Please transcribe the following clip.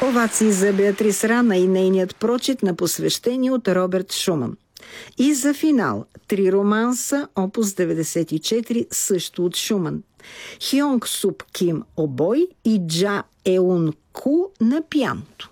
Овации за Беатрис Рана и нейният прочит на посвещение от Роберт Шуман. И за финал, 3 романса, опус 94, също от Шуман. Хионг Суп Ким обой и Джа Еун Ку на пианото.